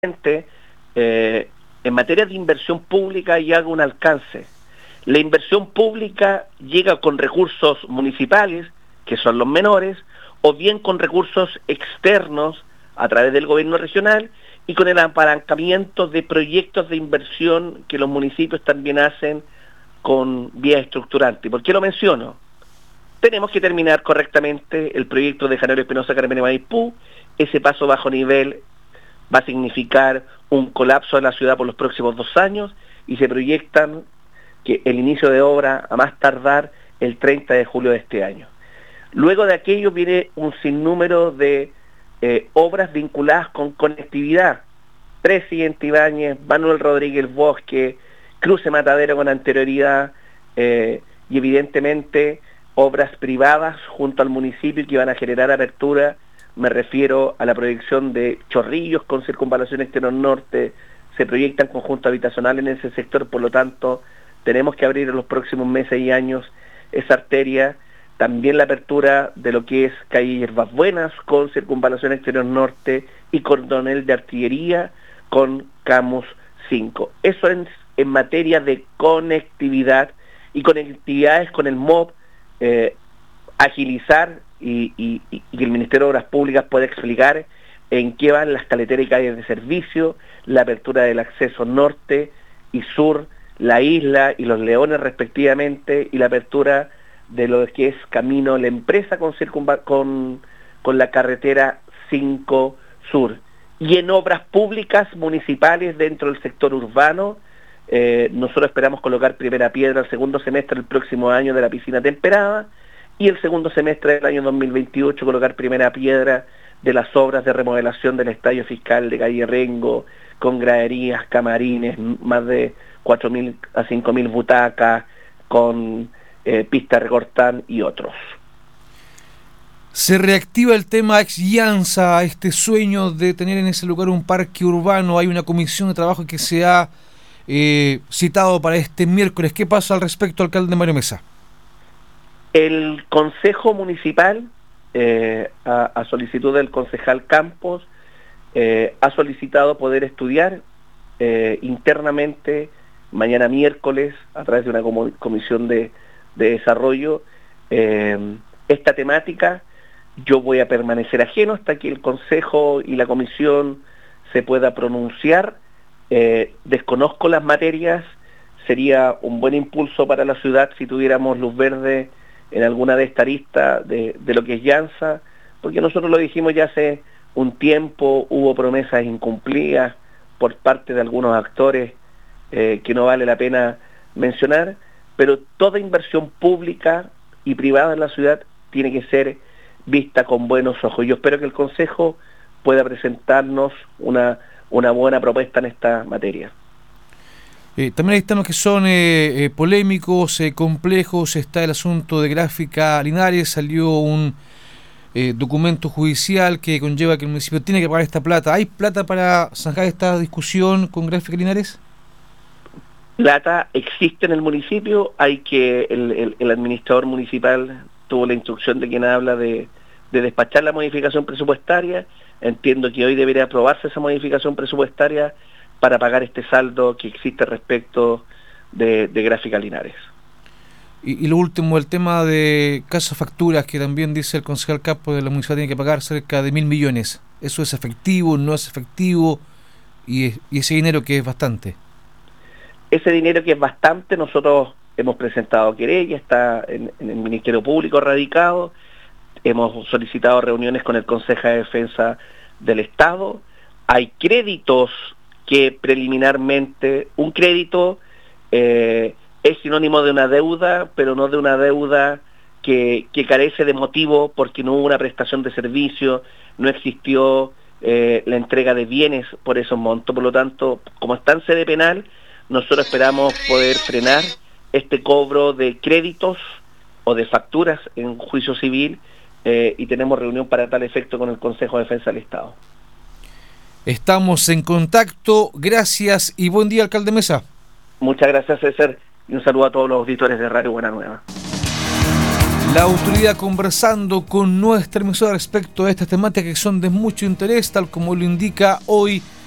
en materia de inversión pública y haga un alcance. La inversión pública llega con recursos municipales, que son los menores, o bien con recursos externos a través del gobierno regional y con el apalancamiento de proyectos de inversión que los municipios también hacen con vías estructurantes. ¿Por qué lo menciono? Tenemos que terminar correctamente el proyecto de Janeiro Espinosa Carmena Maipú. Ese paso bajo nivel va a significar un colapso de la ciudad por los próximos 2 años y se proyectan que el inicio de obra a más tardar el 30 de julio de este año. Luego de aquello viene un sinnúmero de obras vinculadas con conectividad. Presidente Ibáñez, Manuel Rodríguez Bosque, Cruce Matadero con anterioridad y evidentemente obras privadas junto al municipio que van a generar apertura. Me refiero a la proyección de Chorrillos con circunvalación exterior norte, se proyectan conjuntos habitacionales en ese sector, por lo tanto tenemos que abrir en los próximos meses y años esa arteria. También la apertura de lo que es calle Hierbas Buenas con circunvalación exterior norte y cordonel de artillería con Camus 5. Eso en materia de conectividad y conectividades con el MOB, agilizar y que el Ministerio de Obras Públicas pueda explicar en qué van las caleteras y calles de servicio, la apertura del acceso norte y sur, la isla y los Leones respectivamente, y la apertura de lo que es Camino La Empresa con la carretera 5 Sur. Y en obras públicas municipales dentro del sector urbano, nosotros esperamos colocar primera piedra el segundo semestre del próximo año de la piscina temperada, y el segundo semestre del año 2028 colocar primera piedra de las obras de remodelación del estadio fiscal de calle Rengo, con graderías, camarines, más de 4.000 a 5.000 butacas, con pista recortán y otros. Se reactiva el tema ex Llanza, este sueño de tener en ese lugar un parque urbano. Hay una comisión de trabajo que se ha citado para este miércoles. ¿Qué pasa al respecto, alcalde Mario Mesa? El Consejo Municipal, a solicitud del concejal Campos, ha solicitado poder estudiar internamente mañana miércoles a través de una comisión de desarrollo esta temática. Yo voy a permanecer ajeno hasta que el Consejo y la Comisión se pueda pronunciar. Desconozco las materias, sería un buen impulso para la ciudad si tuviéramos luz verde en alguna de esta lista de lo que es Llanza, porque nosotros lo dijimos ya hace un tiempo, hubo promesas incumplidas por parte de algunos actores que no vale la pena mencionar, pero toda inversión pública y privada en la ciudad tiene que ser vista con buenos ojos. Yo espero que el Consejo pueda presentarnos una buena propuesta en esta materia. También hay temas que son polémicos, complejos. Está el asunto de Gráfica Linares. Salió un documento judicial que conlleva que el municipio tiene que pagar esta plata. ¿Hay plata para zanjar esta discusión con Gráfica Linares? Plata existe en el municipio. Hay que el administrador municipal tuvo la instrucción de quien habla de despachar la modificación presupuestaria. Entiendo que hoy debería aprobarse esa modificación presupuestaria para pagar este saldo que existe respecto de Gráfica Linares. Y lo último, el tema de casos facturas, que también dice el concejal Capo de la municipalidad tiene que pagar cerca de 1.000 millones. ¿Eso es efectivo, no es efectivo? Y ese dinero que es bastante. Ese dinero que es bastante, nosotros hemos presentado querella, está en el Ministerio Público radicado, hemos solicitado reuniones con el Consejo de Defensa del Estado. Hay créditos que preliminarmente, un crédito es sinónimo de una deuda, pero no de una deuda que carece de motivo porque no hubo una prestación de servicio, no existió la entrega de bienes por esos montos. Por lo tanto, como está en sede penal, nosotros esperamos poder frenar este cobro de créditos o de facturas en juicio civil y tenemos reunión para tal efecto con el Consejo de Defensa del Estado. Estamos en contacto, gracias y buen día, alcalde Mesa. Muchas gracias, César, y un saludo a todos los auditores de Radio Buena Nueva. La autoridad conversando con nuestra emisora respecto a estas temáticas que son de mucho interés, tal como lo indica hoy